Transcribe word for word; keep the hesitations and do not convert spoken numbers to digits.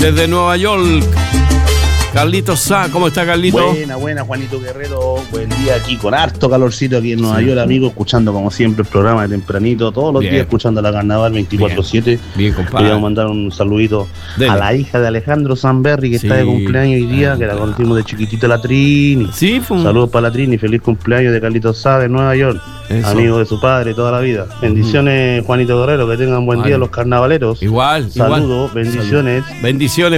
desde Nueva York. Carlitos Sá, ¿cómo está Carlito? Buena, buena, Juanito Guerrero. Buen día aquí con harto calorcito aquí en Nueva sí. York, amigo, escuchando como siempre el programa de tempranito, todos los bien. días escuchando la Carnaval veinticuatro siete. Bien, bien, compadre. Queríamos mandar un saludito Dele. a la hija de Alejandro Sanberry, que sí. está de cumpleaños hoy día, ah, que la conocimos de chiquitito, la Trini. Sí, fue un... Saludos para la Trini, feliz cumpleaños de Carlitos Sá de Nueva York. Eso. Amigo de su padre toda la vida. Bendiciones, mm. Juanito Guerrero, que tengan buen vale. día los carnavaleros. Igual, Saludos, igual. bendiciones. Salud. Bendiciones.